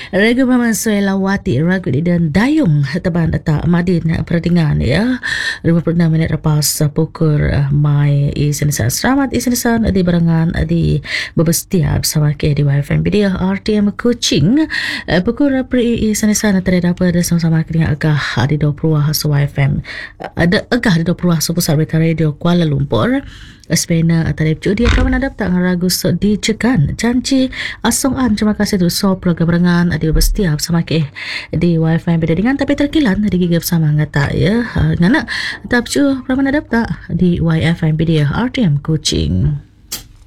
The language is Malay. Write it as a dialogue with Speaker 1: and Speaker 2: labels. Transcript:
Speaker 1: Ragu Maman Lawati ragu di dan dayung taban tak madin pertandingan ya 56 minit lepas pukul mai isinisan selamat isinisan di barangan di berbestia bersama ke di YFM Video RTM Kuching pukul pri isinisan terdapat sama-sama kini agah di 20 YFM ada agah di 20 pusat berita radio Kuala Lumpur Spena tarif judi akan menadap tak ragu dijekan janji asongan terima kasih tu so program berangan di bersetiap sama ke di wifi beda dengan tapi terkilan di gigap sama ngata ya ngana tapi tu pernah menadap tak di YFM Media RTM Kuching.